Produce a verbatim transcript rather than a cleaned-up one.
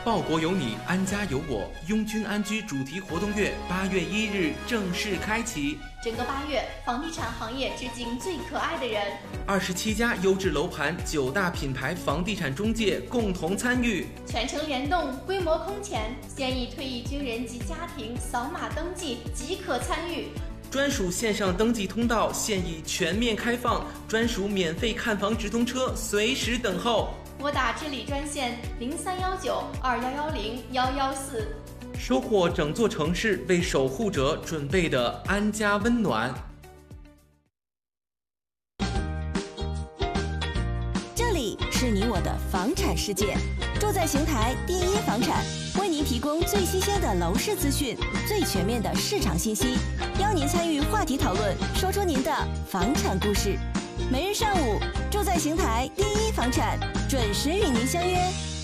报国有你，安家有我，拥军安居主题活动月八月一日正式开启。 整个八月，房地产行业致敬最可爱的人。 二十七家优质楼盘，九大品牌房地产中介共同参与， 全程联动，规模空前。现役退役军人及家庭扫码登记即可参与。 专属线上登记通道现已全面开放，专属免费看房直通车随时等候。 拨打治理专线零三幺九二幺幺零幺幺四， 收获整座城市为守护者准备的安家温暖。 这里是你我的房产世界，住在邢台第一房产为您提供最新鲜的楼市资讯，最全面的市场信息，邀您参与话题讨论，说出您的房产故事。每日上午，住在邢台第一房产准时与您相约。